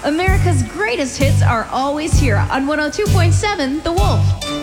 America's greatest hits are always here on 102.7 The Wolf.